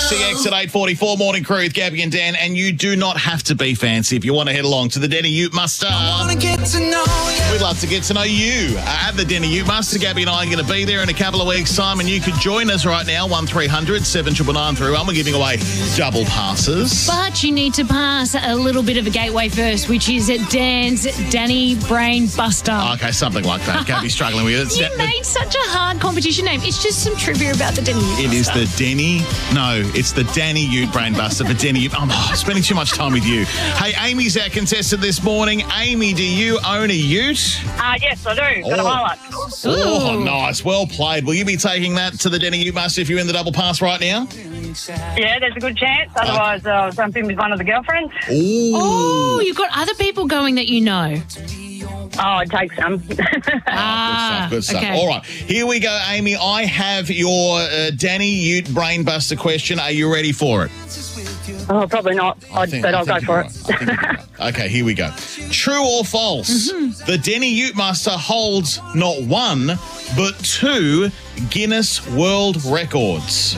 SEX at 8:44, Morning Crew with Gabby and Dan, and you do not have to be fancy if you want to head along to the Denny Ute Muster. We'd love to get to know you at the Denny Ute Muster. Gabby and I are going to be there in a couple of weeks' time, and you could join us right now, 1300 7999 through. We're giving away double passes. But you need to pass a little bit of a gateway first, which is at Dan's Danny Brain Buster. Okay, something like that. Gabby's struggling with it. You made such a hard competition name. It's just some trivia about the Denny Ute Buster. It is the Denny. No, it's the Danny Ute Brain Buster for Denny Ute. I'm spending too much time with you. Hey, Amy's our contestant this morning. Amy, do you own a ute? Yes, I do. Got a highlight. Oh, nice. Well played. Will you be taking that to the Denny Ute Muster if you win the double pass right now? Yeah, there's a good chance. Otherwise, I'll jump in with one of the girlfriends. Oh, you've got other people going that you know. Oh, it takes some. Good stuff. Okay. All right, here we go, Amy. I have your Danny Ute Brain Buster question. Are you ready for it? Oh, probably not, but I'll go for it. Okay, here we go. True or false? The Denny Ute Muster holds not one, but 2 Guinness World Records.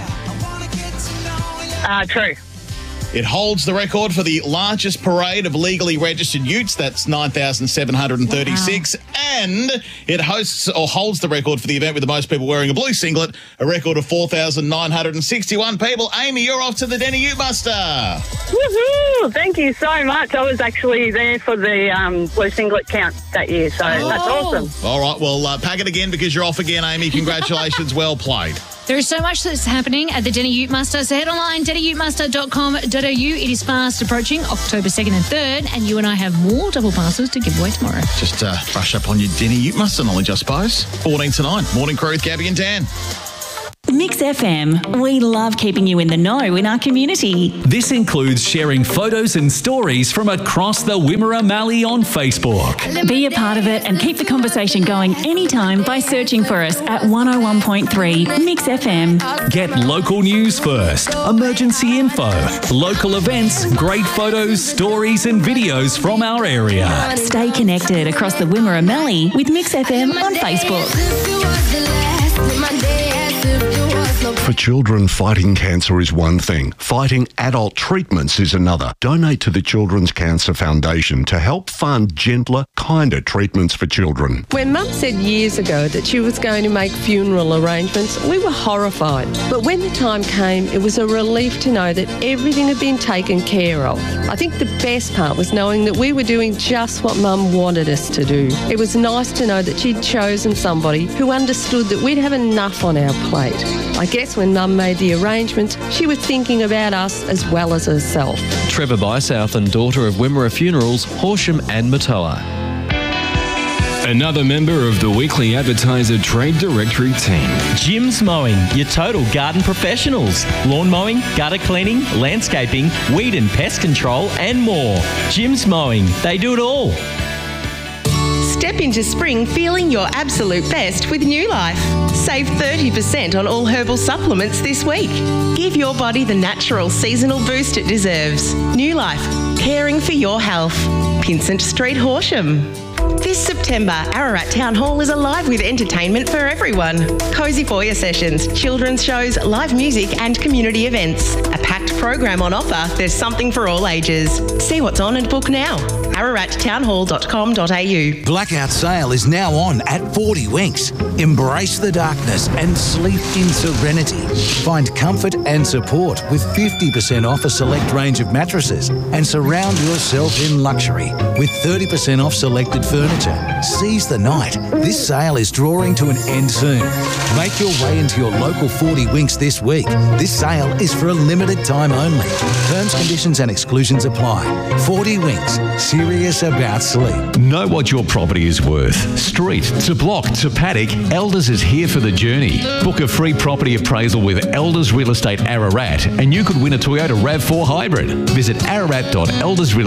True. It holds the record for the largest parade of legally registered utes. That's 9,736. Wow. And it hosts or holds the record for the event with the most people wearing a blue singlet, a record of 4,961 people. Amy, you're off to the Denny Ute Muster. Woohoo! Thank you so much. I was actually there for the blue singlet count that year, so that's awesome. All right, well, pack it again because you're off again, Amy. Congratulations. Well played. There is so much that's happening at the Denny Ute Muster, so head online, dennyutemuster.com.au. It is fast approaching October 2nd and 3rd, and you and I have more double passes to give away tomorrow. Just brush up on your Denny Ute Muster knowledge, I suppose. 14 to 9. Morning Crew with Gabby and Dan. Mix FM, we love keeping you in the know in our community. This includes sharing photos and stories from across the Wimmera Mallee on Facebook. Be a part of it and keep the conversation going anytime by searching for us at 101.3 Mix FM. Get local news first, emergency info, local events, great photos, stories and videos from our area. Stay connected across the Wimmera Mallee with Mix FM on Facebook. For children, fighting cancer is one thing. Fighting adult treatments is another. Donate to the Children's Cancer Foundation to help fund gentler, kinder treatments for children. When Mum said years ago that she was going to make funeral arrangements, we were horrified. But when the time came, it was a relief to know that everything had been taken care of. I think the best part was knowing that we were doing just what Mum wanted us to do. It was nice to know that she'd chosen somebody who understood that we'd have enough on our plate. I guess when Mum made the arrangements, she was thinking about us as well as herself. Trevor Bysouth and daughter of Wimmera Funerals, Horsham and Matoa. Another member of the Weekly Advertiser Trade Directory team. Jim's Mowing, your total garden professionals. Lawn mowing, gutter cleaning, landscaping, weed and pest control and more. Jim's Mowing, they do it all. Step into spring feeling your absolute best with New Life. Save 30% on all herbal supplements this week. Give your body the natural seasonal boost it deserves. New Life, caring for your health. Pinsent Street, Horsham. This September, Ararat Town Hall is alive with entertainment for everyone. Cosy foyer sessions, children's shows, live music and community events. A packed program on offer, there's something for all ages. See what's on and book now. ararattownhall.com.au. Blackout sale is now on at 40 Winks. Embrace the darkness and sleep in serenity. Find comfort and support with 50% off a select range of mattresses and surround yourself in luxury with 30% off selected furniture. Seize the night. This sale is drawing to an end soon. Make your way into your local 40 Winks this week. This sale is for a limited time only. Terms, conditions and exclusions apply. 40 Winks. Serious about sleep. Know what your property is worth. Street to block to paddock, Elders is here for the journey. Book a free property appraisal with Elders Real Estate Ararat and you could win a Toyota RAV4 Hybrid. Visit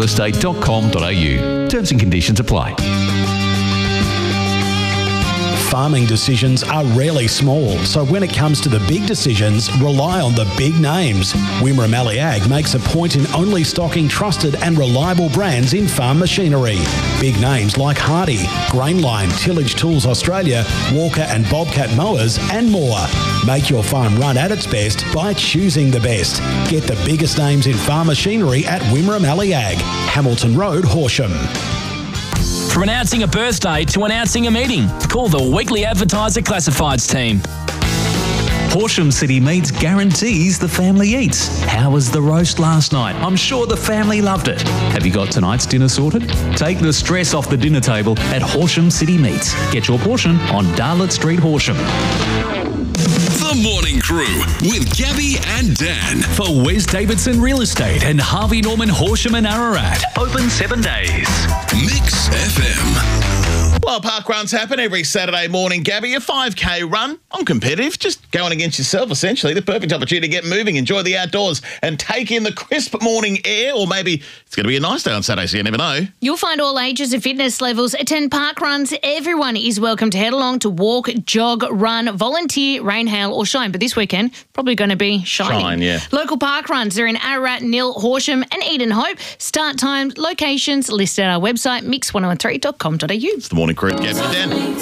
ararat.eldersrealestate.com.au. Terms and conditions apply. farming decisions are rarely small, so when it comes to the big decisions, rely on the big names. Wimmera Mallee Ag makes a point in only stocking trusted and reliable brands in farm machinery. Big names like Hardy, Grainline, Tillage Tools Australia, Walker and Bobcat Mowers and more. Make your farm run at its best by choosing the best. Get the biggest names in farm machinery at Wimmera Mallee Ag, Hamilton Road, Horsham. From announcing a birthday to announcing a meeting, call the Weekly Advertiser Classifieds team. Horsham City Meats guarantees the family eats. How was the roast last night? I'm sure the family loved it. Have you got tonight's dinner sorted? Take the stress off the dinner table at Horsham City Meats. Get your portion on Darlot Street, Horsham. The Morning Crew with Gabby and Dan. For Wes Davidson Real Estate and Harvey Norman Horsham and Ararat. Open 7 days. Mix FM. Well, park runs happen every Saturday morning, Gabby. A 5K run on competitive, just going against yourself, essentially. The perfect opportunity to get moving, enjoy the outdoors and take in the crisp morning air. Or maybe it's going to be a nice day on Saturday, so you never know. You'll find all ages and fitness levels attend park runs. Everyone is welcome to head along to walk, jog, run, volunteer, rain, hail or shine. But this weekend, probably going to be shining. Shine, yeah. Local park runs are in Ararat, Nil, Horsham and Eden Hope. Start times, locations listed at our website, mix1013.com.au. It's the Morning Crew, Gabby and Dan.